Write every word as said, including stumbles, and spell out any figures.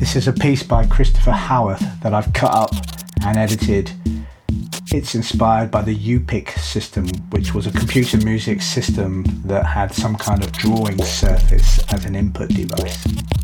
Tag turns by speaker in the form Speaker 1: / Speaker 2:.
Speaker 1: This is a piece by Christopher Howarth that I've cut up and edited. It's inspired by the U P I C system, which was a computer music system that had some kind of drawing surface as an input device.